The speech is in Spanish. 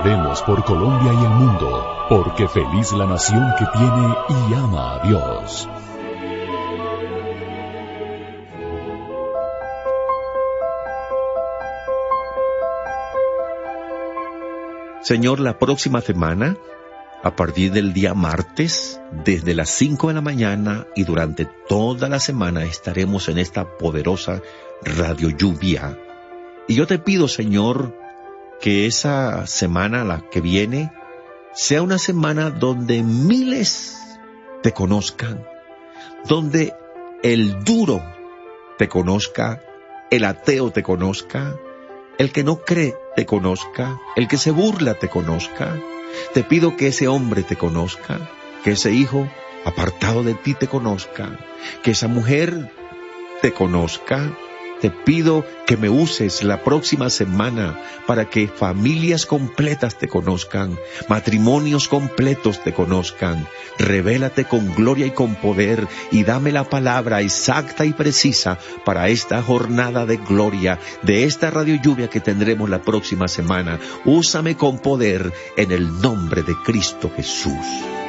Oremos por Colombia y el mundo, porque feliz la nación que tiene y ama a Dios. Señor, la próxima semana, a partir del día martes, desde las 5 de la mañana y durante toda la semana estaremos en esta poderosa Radio Lluvia. Y yo te pido, Señor, que esa semana, la que viene, sea una semana donde miles te conozcan, donde el duro te conozca, el ateo te conozca, el que no cree te conozca, el que se burla te conozca. Te pido que ese hombre te conozca, que ese hijo apartado de ti te conozca, que esa mujer te conozca. Te pido que me uses la próxima semana para que familias completas te conozcan, matrimonios completos te conozcan. Revélate con gloria y con poder y dame la palabra exacta y precisa para esta jornada de gloria, de esta Radio Lluvia que tendremos la próxima semana. Úsame con poder en el nombre de Cristo Jesús.